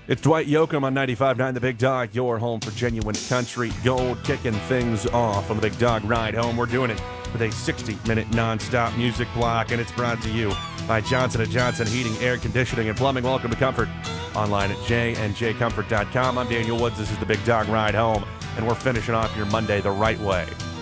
It's Dwight Yoakam on 95.9 The Big Dog, your home for genuine country gold, kicking things off on the Big Dog Ride Home. We're doing it with a 60-minute nonstop music block, and it's brought to you by Johnson & Johnson Heating, Air Conditioning, and Plumbing. Welcome to Comfort, online at jnjcomfort.com. I'm Daniel Woods. This is the Big Dog Ride Home, and we're finishing off your Monday the right way.